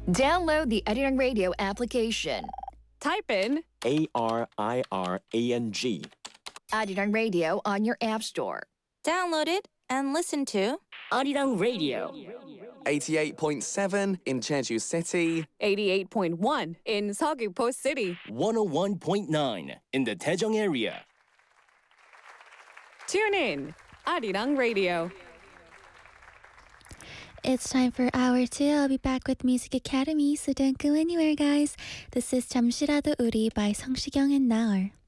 Download the Arirang Radio application. Type in ARIRANG. Arirang Radio on your app store. Download it and listen to Arirang Radio. 88.7 in Jeju City. 88.1 in Seogwipo City. 101.9 in the Daejeong area. Tune in, Arirang Radio. It's time for hour 2. I'll be back with Music Academy, so don't go anywhere, guys. This is 잠시라도 우리 by 성시경 and Naor.